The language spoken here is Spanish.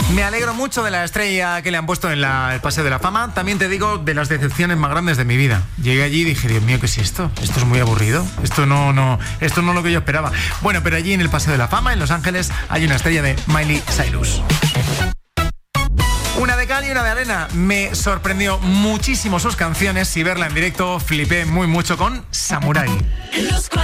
Me alegro mucho de la estrella que le han puesto en el Paseo de la Fama. También te digo de las decepciones más grandes de mi vida. Llegué allí y dije, Dios mío, ¿qué es esto? Esto es muy aburrido. Esto no es lo que yo esperaba. Bueno, pero allí en el Paseo de la Fama, en Los Ángeles, hay una estrella de Miley Cyrus. Una de cal y una de arena. Me sorprendió muchísimo sus canciones y verla en directo flipé mucho con Samurai.